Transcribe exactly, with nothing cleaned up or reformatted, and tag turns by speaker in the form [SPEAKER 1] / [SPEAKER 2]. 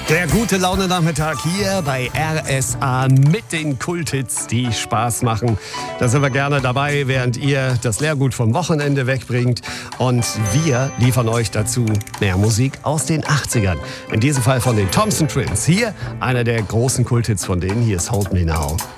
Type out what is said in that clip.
[SPEAKER 1] Der gute Laune-Nachmittag hier bei R S A mit den Kulthits, die Spaß machen. Da sind wir gerne dabei, während ihr das Lehrgut vom Wochenende wegbringt. Und wir liefern euch dazu mehr Musik aus den achtzigern. In diesem Fall von den Thompson Twins. Hier einer der großen Kulthits von denen. Hier ist Hold Me Now.